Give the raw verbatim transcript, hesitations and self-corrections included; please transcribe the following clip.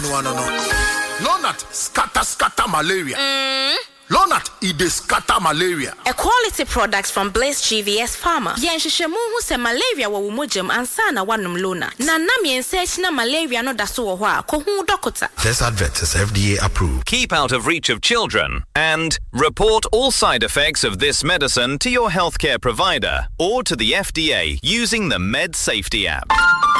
no no no. Lonat scatter scatter malaria. Mm. Lonat it dey scatter malaria. A quality product from Blaze G V S Pharma. Bien hwehwemu hu se malaria wo womojam ansa na wanom Lonat. Na nam yen se na malaria no da so wo ho a ko hu doctor. This advert is F D A approved. Keep out of reach of children and report all side effects of this medicine to your healthcare provider or to the F D A using the Med Safety app.